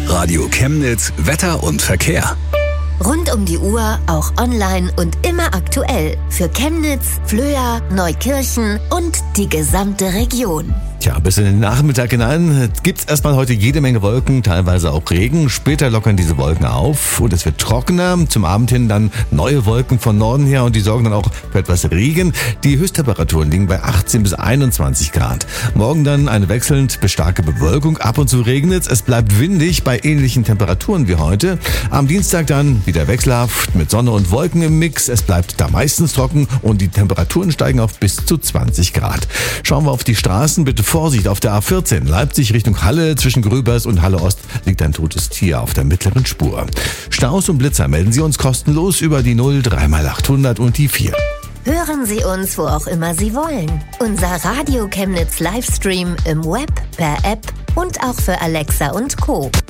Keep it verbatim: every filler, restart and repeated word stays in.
Radio Chemnitz Wetter und Verkehr. Rund um die Uhr, auch online und immer aktuell. Für Chemnitz, Flöa, Neukirchen und die gesamte Region. Tja, bis in den Nachmittag hinein gibt's erstmal heute jede Menge Wolken, teilweise auch Regen. Später lockern diese Wolken auf und es wird trockener. Zum Abend hin dann neue Wolken von Norden her und die sorgen dann auch für etwas Regen. Die Höchsttemperaturen liegen bei achtzehn bis einundzwanzig Grad. Morgen dann eine wechselnd bis starke Bewölkung. Ab und zu regnet's. Es bleibt windig bei ähnlichen Temperaturen wie heute. Am Dienstag dann wieder wechselhaft mit Sonne und Wolken im Mix. Es bleibt da meistens trocken und die Temperaturen steigen auf bis zu zwanzig Grad. Schauen wir auf die Straßen. Bitte Vorsicht, auf der A vierzehn Leipzig Richtung Halle zwischen Gröbers und Halle Ost liegt ein totes Tier auf der mittleren Spur. Staus und Blitzer melden Sie uns kostenlos über die null drei mal achthundert und die vier. Hören Sie uns, wo auch immer Sie wollen. Unser Radio Chemnitz Livestream im Web, per App und auch für Alexa und Co.